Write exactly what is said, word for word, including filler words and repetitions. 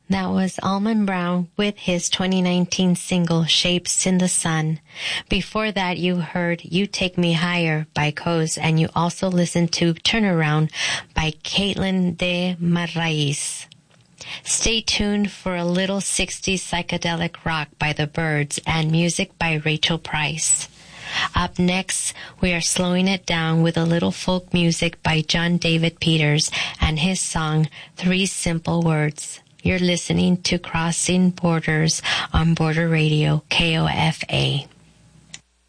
That was Almond Brown with his twenty nineteen single, Shapes in the Sun. Before that, you heard You Take Me Higher by Coz, and you also listened to Turnaround by Caitlin de Marais. Stay tuned for a little sixties psychedelic rock by the Byrds and music by Rachel Price. Up next, we are slowing it down with a little folk music by John David Peters and his song, Three Simple Words. You're listening to Crossing Borders on Border Radio, K O F A.